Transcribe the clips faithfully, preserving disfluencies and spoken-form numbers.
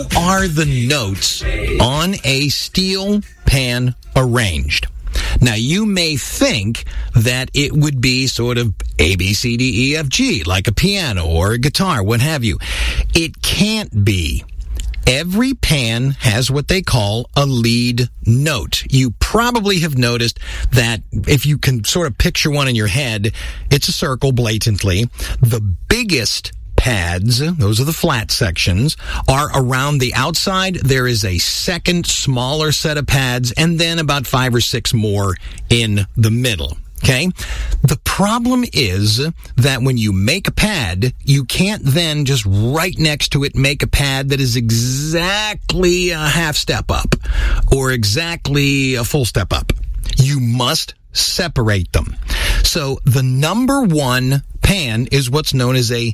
Are the notes on a steel pan arranged? Now, you may think that it would be sort of A, B, C, D, E, F, G, like a piano or a guitar, what have you. It can't be. Every pan has what they call a lead note. You probably have noticed that if you can sort of picture one in your head, it's a circle blatantly. The biggest pads, those are the flat sections, are around the outside. There is a second smaller set of pads and then about five or six more in the middle. Okay? The problem is that when you make a pad, you can't then just right next to it make a pad that is exactly a half step up or exactly a full step up. You must separate them. So the number one pan is what's known as a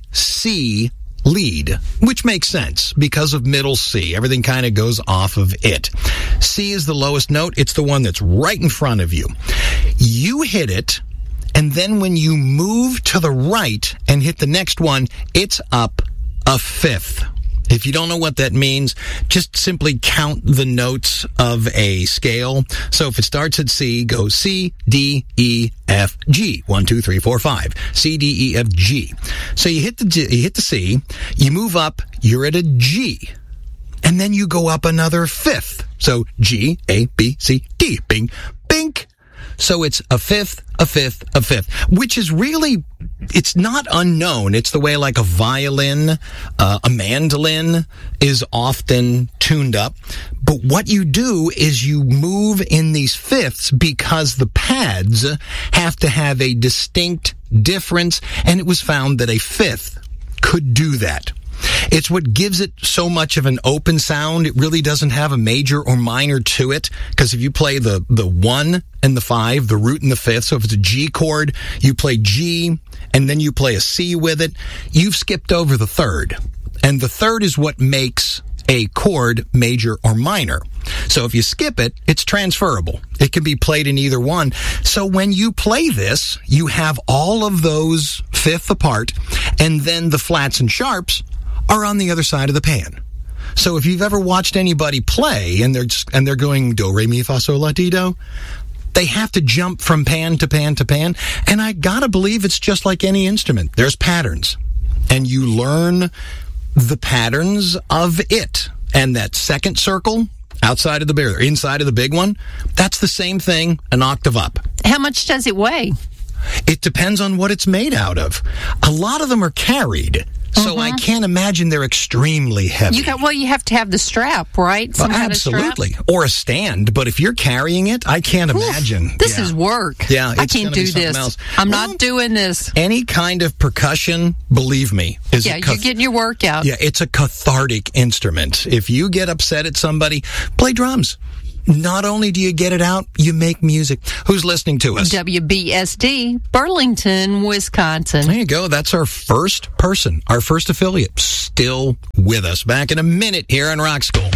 C lead, which makes sense because of middle C. Everything kind of goes off of it. C is the lowest note. It's the one that's right in front of you. You hit it, and then when you move to the right and hit the next one, it's up a fifth. If you don't know what that means, just simply count the notes of a scale. So if it starts at C, go C, D, E, F, G. One, two, three, four, five. C, D, E, F, G. So you hit the G, you hit the C, you move up, you're at a G. And then you go up another fifth. So G, A, B, C, D. Bing, bink. So it's a fifth, a fifth, a fifth, which is really, it's not unknown. It's the way like a violin, uh, a mandolin is often tuned up. But what you do is you move in these fifths because the pads have to have a distinct difference, and it was found that a fifth could do that. It's what gives it so much of an open sound. It really doesn't have a major or minor to it, because if you play the, the one and the five, the root and the fifth, so if it's a G chord, you play G, and then you play a C with it, you've skipped over the third. And the third is what makes a chord major or minor. So if you skip it, it's transferable. It can be played in either one. So when you play this, you have all of those fifth apart, and then the flats and sharps are on the other side of the pan. So if you've ever watched anybody play and they're just, and they're going do, re, mi, fa, sol, la, ti, do, they have to jump from pan to pan to pan. And I gotta believe it's just like any instrument. There's patterns. And you learn the patterns of it. And that second circle outside of the big, or inside of the big one, that's the same thing, an octave up. How much does it weigh? It depends on what it's made out of. A lot of them are carried. So mm-hmm. I can't imagine they're extremely heavy. You got, well, you have to have the strap, right? Some well, kind absolutely. Of strap? Or a stand. But if you're carrying it, I can't Oof, imagine. This yeah. is work. Yeah, it's I can't do this. Else. I'm well, not doing this. Any kind of percussion, believe me, is yeah, a cath- you're getting your workout. Yeah, it's a cathartic instrument. If you get upset at somebody, play drums. Not only do you get it out, you make music. Who's listening to us? W B S D, Burlington, Wisconsin. There you go. That's our first person, our first affiliate, still with us. Back in a minute here on Rock School.